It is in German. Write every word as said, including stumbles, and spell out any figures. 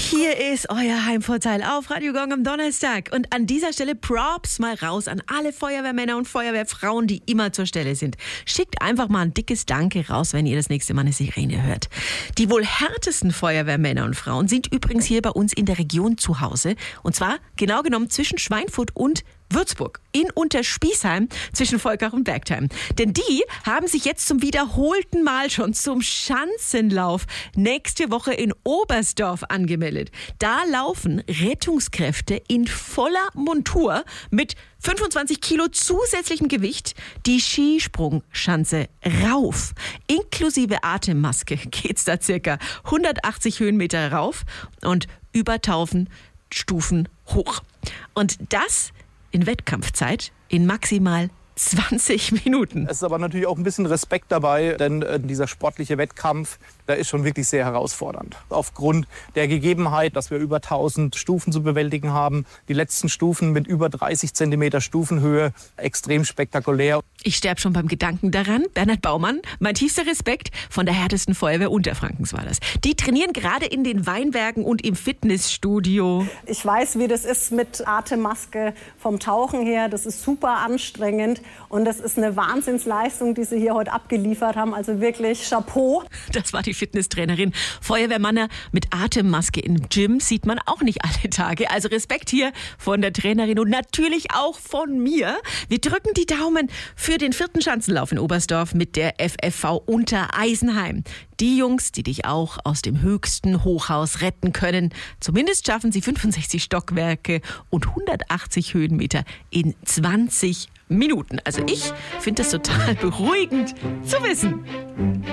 Hier ist euer Heimvorteil auf Radio Gong am Donnerstag. Und an dieser Stelle Props mal raus an alle Feuerwehrmänner und Feuerwehrfrauen, die immer zur Stelle sind. Schickt einfach mal ein dickes Danke raus, wenn ihr das nächste Mal eine Sirene hört. Die wohl härtesten Feuerwehrmänner und Frauen sind übrigens hier bei uns in der Region zu Hause. Und zwar genau genommen zwischen Schweinfurt und Würzburg in Unterspießheim zwischen Volkach und Bergtheim. Denn die haben sich jetzt zum wiederholten Mal schon zum Schanzenlauf nächste Woche in Oberstdorf angemeldet. Da laufen Rettungskräfte in voller Montur mit fünfundzwanzig Kilo zusätzlichem Gewicht die Skisprungschanze rauf. Inklusive Atemmaske geht's da circa hundertachtzig Höhenmeter rauf und über tausend Stufen hoch. Und das in Wettkampfzeit in maximal zwanzig Minuten. Es ist aber natürlich auch ein bisschen Respekt dabei, denn äh, dieser sportliche Wettkampf, der ist schon wirklich sehr herausfordernd. Aufgrund der Gegebenheit, dass wir über tausend Stufen zu bewältigen haben, die letzten Stufen mit über dreißig Zentimeter Stufenhöhe, extrem spektakulär. Ich sterbe schon beim Gedanken daran. Bernhard Baumann, mein tiefster Respekt, von der härtesten Feuerwehr Unterfrankens war das. Die trainieren gerade in den Weinbergen und im Fitnessstudio. Ich weiß, wie das ist mit Atemmaske vom Tauchen her. Das ist super anstrengend. Und das ist eine Wahnsinnsleistung, die Sie hier heute abgeliefert haben. Also wirklich Chapeau. Das war die Fitnesstrainerin. Feuerwehrmanner mit Atemmaske im Gym sieht man auch nicht alle Tage. Also Respekt hier von der Trainerin und natürlich auch von mir. Wir drücken die Daumen für den vierten Schanzenlauf in Oberstdorf mit der F F V Untereisenheim. Die Jungs, die dich auch aus dem höchsten Hochhaus retten können. Zumindest schaffen sie fünfundsechzig Stockwerke und hundertachtzig Höhenmeter in zwanzig Minuten. Also ich finde das total beruhigend zu wissen.